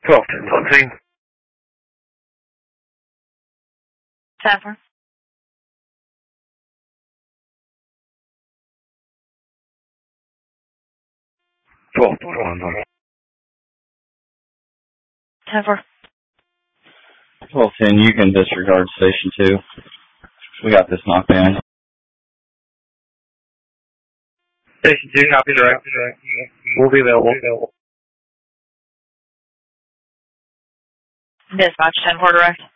12-10, on scene. 10-4. 12-21, 10-4. 12-10, you can disregard Station 2. We got this knocked down. Station 2, copy direct. We'll be available. Dispatch 10-4 direct.